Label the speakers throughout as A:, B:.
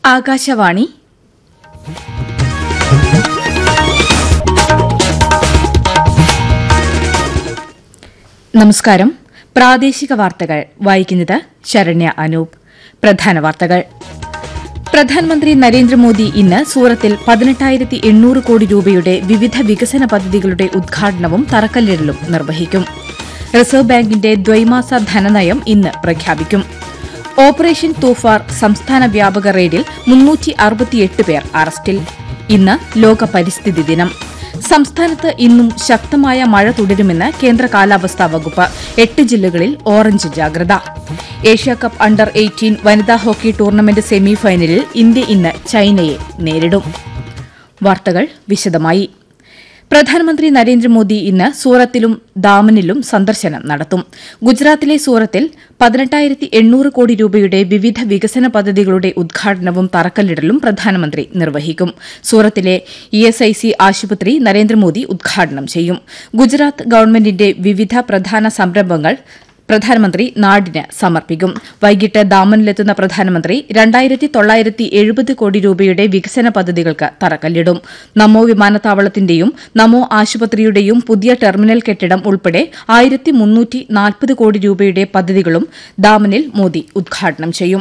A: ആകാശവാണി നമസ്കാരം. പ്രാദേശിക വാർത്തകൾ വായിക്കുന്നത് ശരണ്യ അനൂപ്. പ്രധാന വാർത്തകൾ. പ്രധാനമന്ത്രി നരേന്ദ്രമോദി ഇന്ന് സൂറത്തിൽ 18,800 കോടി രൂപയുടെ വിവിധ വികസന പദ്ധതികളുടെ ഉദ്ഘാടനവും തറക്കല്ലിടലും നിർവഹിക്കും. റിസർവ് ബാങ്കിന്റെ ദ്വൈമാസ ധനനയം ഇന്ന് പ്രഖ്യാപിക്കും. ഓപ്പറേഷൻ തൂഫാർ സംസ്ഥാന വ്യാപക റെയ്ഡിൽ 368 പേർ അറസ്റ്റിൽ. ഇന്ന് ലോക പരിസ്ഥിതി ദിനം. സംസ്ഥാനത്ത് ഇന്നും ശക്തമായ മഴ തുടരുമെന്ന് കേന്ദ്ര കാലാവസ്ഥാ വകുപ്പ്. 8 ജില്ലകളിൽ ഓറഞ്ച് ജാഗ്രത. ഏഷ്യാകപ്പ് അണ്ടർ 18 വനിതാ ഹോക്കി ടൂർണമെന്റ് സെമിഫൈനലിൽ ഇന്ത്യ ഇന്ന് ചൈനയെ നേരിടും. വാർത്തകൾ വിശദമായി. പ്രധാനമന്ത്രി നരേന്ദ്രമോദി ഇന്ന് സൂറത്തിലും ദാമനിലും സന്ദർശനം നടത്തും. ഗുജറാത്തിലെ സൂറത്തിൽ 18,800 കോടി രൂപയുടെ വിവിധ വികസന പദ്ധതികളുടെ ഉദ്ഘാടനവും തറക്കല്ലിടലും പ്രധാനമന്ത്രി നിർവഹിക്കും. സൂറത്തിലെ ESIC ആശുപത്രി നരേന്ദ്രമോദി ഉദ്ഘാടനം ചെയ്യും. ഗുജറാത്ത് ഗവൺമെന്റിന്റെ വിവിധ പ്രധാന സംരംഭങ്ങൾ പ്രധാനമന്ത്രി നാടിന് സമർപ്പിക്കും. വൈകിട്ട് ദാമനിലെത്തുന്ന പ്രധാനമന്ത്രി 2,970 കോടി രൂപയുടെ വികസന പദ്ധതികൾക്ക് തറക്കല്ലിടും. നമോ വിമാനത്താവളത്തിന്റെയും നമോ ആശുപത്രിയുടെയും പുതിയ ടെർമിനൽ കെട്ടിടം ഉൾപ്പെടെ 1,340 കോടി രൂപയുടെ പദ്ധതികളും ദാമനിൽ മോദി ഉദ്ഘാടനം ചെയ്യും.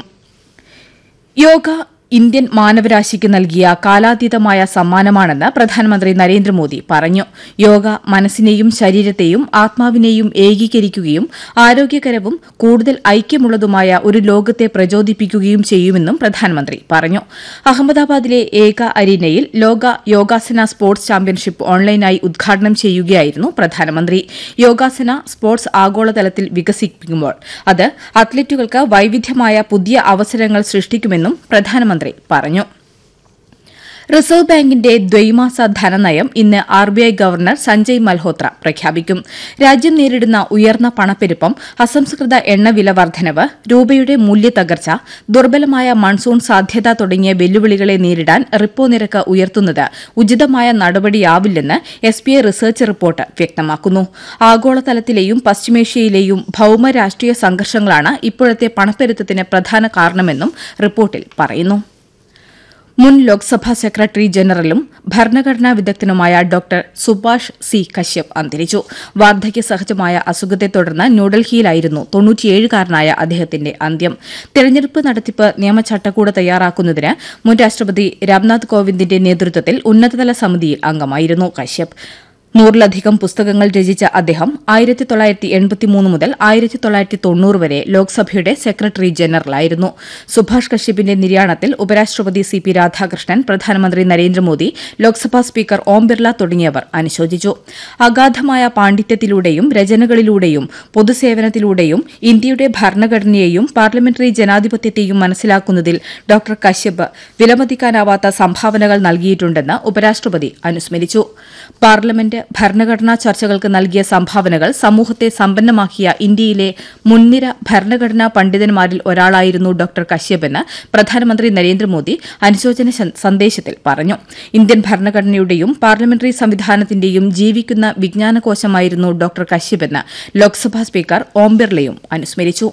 A: യോഗ ഇന്ത്യൻ മാനവരാശിക്ക് നൽകിയ കാലാതീതമായ സമ്മാനമാണെന്ന് പ്രധാനമന്ത്രി നരേന്ദ്രമോദി പറഞ്ഞു. യോഗ മനസ്സിനെയും ശരീരത്തെയും ആത്മാവിനെയും ഏകീകരിക്കുകയും ആരോഗ്യകരവും കൂടുതൽ ഐക്യമുള്ളതുമായ ഒരു ലോകത്തെ പ്രചോദിപ്പിക്കുകയും ചെയ്യുമെന്നും പ്രധാനമന്ത്രി പറഞ്ഞു. അഹമ്മദാബാദിലെ ഏക അരീനയിൽ ലോക യോഗാസന സ്പോർട്സ് ചാമ്പ്യൻഷിപ്പ് ഓൺലൈനായി ഉദ്ഘാടനം ചെയ്യുകയായിരുന്നു പ്രധാനമന്ത്രി. യോഗാസന സ്പോർട്സ് ആഗോളതലത്തിൽ വികസിപ്പിക്കുമ്പോൾ അത് അത്ലറ്റുകൾക്ക് വൈവിധ്യമായ പുതിയ അവസരങ്ങൾ സൃഷ്ടിക്കുമെന്നും പ്രധാനമന്ത്രി പറഞ്ഞു. റിസർവ് ബാങ്കിന്റെ ദ്വൈമാസ ധനനയം ഇന്ന് RBI ഗവർണർ സഞ്ജയ് മൽഹോത്ര പ്രഖ്യാപിക്കും. രാജ്യം നേരിടുന്ന ഉയർന്ന പണപ്പെരുപ്പം, അസംസ്കൃത എണ്ണവില വർദ്ധനവ്, രൂപയുടെ മൂല്യത്തകർച്ച, ദുർബലമായ മൺസൂൺ സാധ്യത തുടങ്ങിയ വെല്ലുവിളികളെ നേരിടാൻ റിപ്പോ നിരക്ക് ഉയർത്തുന്നത് ഉചിതമായ നടപടിയാവില്ലെന്ന് SBI റിസർച്ച് റിപ്പോർട്ട് വ്യക്തമാക്കുന്നു. ആഗോളതലത്തിലെയും പശ്ചിമേഷ്യയിലെയും ഭൌമ രാഷ്ട്രീയ സംഘർഷങ്ങളാണ് ഇപ്പോഴത്തെ പണപ്പെരുത്തത്തിന് പ്രധാന കാരണമെന്നും റിപ്പോർട്ടിൽ പറയുന്നു. മുൻ ലോക്സഭാ സെക്രട്ടറി ജനറലും ഭരണഘടനാ വിദഗ്ധനുമായ ഡോക്ടർ സുഭാഷ് സി കശ്യപ് അന്തരിച്ചു. വാർദ്ധക്യ സഹജമായ അസുഖത്തെ തുടർന്ന് ന്യൂഡൽഹിയിലായിരുന്നു 97-കാരനായ അദ്ദേഹത്തിന്റെ അന്ത്യം. തെരഞ്ഞെടുപ്പ് നടത്തിപ്പ് നിയമചട്ടക്കൂട് തയ്യാറാക്കുന്നതിന് മുൻ രാഷ്ട്രപതി രാംനാഥ് കോവിന്ദിന്റെ നേതൃത്വത്തിൽ ഉന്നതതല സമിതിയിൽ അംഗമായിരുന്നു കശ്യപ്. 100-ലധികം പുസ്തകങ്ങൾ രചിച്ച അദ്ദേഹം 1983 മുതൽ 1990 വരെ ലോക്സഭയുടെ സെക്രട്ടറി ജനറലായിരുന്നു. സുഭാഷ് കശ്യപിന്റെ നിര്യാണത്തിൽ ഉപരാഷ്ട്രപതി CP രാധാകൃഷ്ണൻ, പ്രധാനമന്ത്രി നരേന്ദ്രമോദി, ലോക്സഭാ സ്പീക്കർ ഓം ബിർള തുടങ്ങിയവർ അനുശോചിച്ചു. അഗാധമായ പാണ്ഡിത്യത്തിലൂടെയും രചനകളിലൂടെയും പൊതുസേവനത്തിലൂടെയും ഇന്ത്യയുടെ ഭരണഘടനയെയും പാർലമെന്ററി ജനാധിപത്യത്തെയും മനസ്സിലാക്കുന്നതിൽ ഡോക്ടർ കശ്യപ് വിലമതിക്കാനാവാത്ത സംഭാവനകൾ നൽകിയിട്ടുണ്ടെന്ന് ഉപരാഷ്ട്രപതി അനുസ്മരിച്ചു. പാർലമെന്റ് ഭരണഘടനാ ചർച്ചകൾക്ക് നൽകിയ സംഭാവനകൾ സമൂഹത്തെ സമ്പന്നമാക്കിയ ഇന്ത്യയിലെ മുൻനിര ഭരണഘടനാ പണ്ഡിതന്മാരിൽ ഒരാളായിരുന്നു ഡോക്ടർ കശ്യപെന്ന് പ്രധാനമന്ത്രി നരേന്ദ്രമോദി അനുശോചന സന്ദേശത്തിൽ പറഞ്ഞു. ഇന്ത്യൻ ഭരണഘടനയുടെയും പാർലമെന്ററി സംവിധാനത്തിന്റെയും ജീവിക്കുന്ന വിജ്ഞാനകോശമായിരുന്നു ഡോക്ടർ കശ്യപെന്ന് ലോക്സഭാ സ്പീക്കർ ഓം ബിർളയും അനുസ്മരിച്ചു.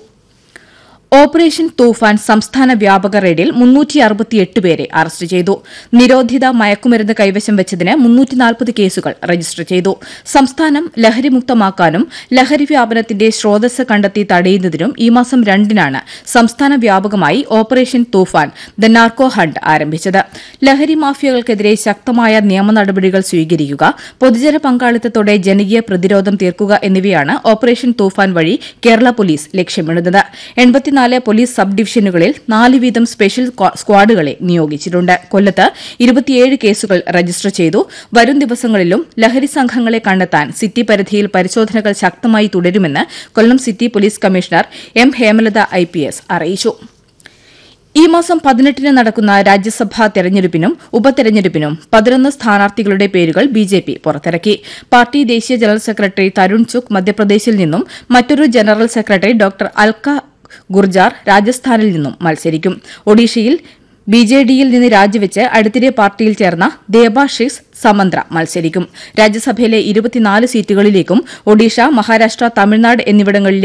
A: ഓപ്പറേഷൻ തൂഫാൻ സംസ്ഥാന വ്യാപക റെയ്ഡിൽ 368 പേരെ അറസ്റ്റ് ചെയ്തു. നിരോധിത മയക്കുമരുന്ന് കൈവശം വെച്ചതിന് 340 കേസുകൾ രജിസ്റ്റർ ചെയ്തു. സംസ്ഥാനം ലഹരിമുക്തമാക്കാനും ലഹരി വ്യാപനത്തിന്റെ സ്രോതസ് കണ്ടെത്തി തടയുന്നതിനും ഈ മാസം 2-നാണ് സംസ്ഥാന വ്യാപകമായി operation Toofan the narco hunt ആരംഭിച്ചത്. ലഹരി മാഫിയകൾക്കെതിരെ ശക്തമായ നിയമ നടപടികൾ സ്വീകരിക്കുക, പൊതുജന പങ്കാളിത്തത്തോടെ ജനകീയ പ്രതിരോധം തീർക്കുക എന്നിവയാണ് ഓപ്പറേഷൻ തൂഫാൻ വഴി കേരള പോലീസ് ലക്ഷ്യമിടുന്നത്. 84 പോലീസ് സബ് ഡിവിഷനുകളിൽ 4 വീതം സ്പെഷ്യൽ സ്ക്വാഡുകളെ നിയോഗിച്ചിട്ടുണ്ട്. കൊല്ലത്ത് 27 കേസുകൾ രജിസ്റ്റർ ചെയ്തു. വരും ദിവസങ്ങളിലും ലഹരി സംഘങ്ങളെ കണ്ടെത്താൻ സിറ്റി പരിധിയിൽ പരിശോധനകൾ ശക്തമായി തുടരുമെന്ന് കൊല്ലം city police commissioner M Hemalatha IPS അറിയിച്ചു. ഈ മാസം 18-ന് നടക്കുന്ന രാജ്യസഭാ തെരഞ്ഞെടുപ്പിനും ഉപതെരഞ്ഞെടുപ്പിനും 11 സ്ഥാനാർത്ഥികളുടെ പേരുകൾ BJP പുറത്തിറക്കി. പാർട്ടി ദേശീയ ജനറൽ സെക്രട്ടറി തരുൺ ചുഗ് മധ്യപ്രദേശിൽ നിന്നും മറ്റൊരു general secretary doctor Alka Gurjar രാജസ്ഥാനിൽ നിന്നും മത്സരിക്കും. ഒഡീഷയിൽ BJDയിൽ നിന്ന് രാജിവെച്ച് അടുത്തിടെ പാർട്ടിയിൽ ചേർന്ന ദേബാഷിസ് സമന്ത്ര മത്സരിക്കും. രാജ്യസഭയിലെ 24 സീറ്റുകളിലേക്കും ഒഡീഷ, മഹാരാഷ്ട്ര, തമിഴ്നാട് എന്നിവിടങ്ങളിലെ